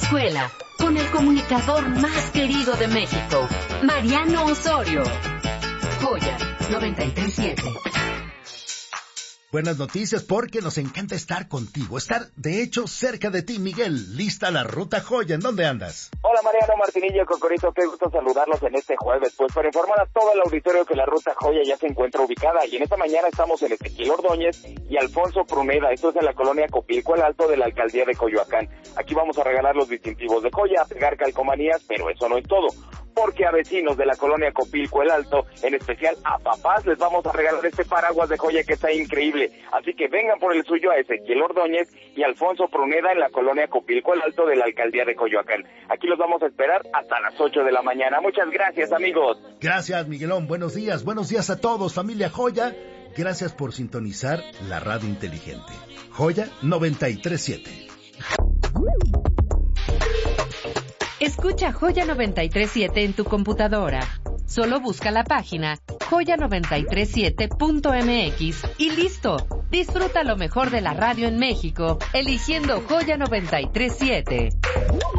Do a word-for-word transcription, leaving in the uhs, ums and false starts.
escuela con el comunicador más querido de México, Mariano Osorio. Joya noventa y tres punto siete. Buenas noticias porque nos encanta estar contigo, estar de hecho cerca de ti. Miguel, lista la ruta Joya, ¿en dónde andas? Hola Mariano, Martinillo, Cocorito, qué gusto saludarlos en este jueves, pues para informar a todo el auditorio que la ruta Joya ya se encuentra ubicada y en esta mañana estamos en Ezequiel Ordóñez y Alfonso Pruneda, esto es en la colonia Copilco, el Alto de la alcaldía de Coyoacán. Aquí vamos a regalar los distintivos de Joya, a pegar calcomanías, pero eso no es todo, porque a vecinos de la colonia Copilco, el Alto, en especial a papás, les vamos a regalar este paraguas de Joya que está increíble. Así que vengan por el suyo a Ezequiel Ordóñez y Alfonso Pruneda en la colonia Copilco, el Alto de la alcaldía de Coyoacán. Aquí los vamos a esperar hasta las ocho de la mañana. Muchas gracias, amigos. Gracias, Miguelón. Buenos días. Buenos días a todos, familia Joya. Gracias por sintonizar la radio inteligente. Joya noventa y tres punto siete. Escucha Joya noventa y tres punto siete en tu computadora. Solo busca la página joya noventa y tres punto siete punto m x y listo. Disfruta lo mejor de la radio en México, eligiendo Joya noventa y tres punto siete.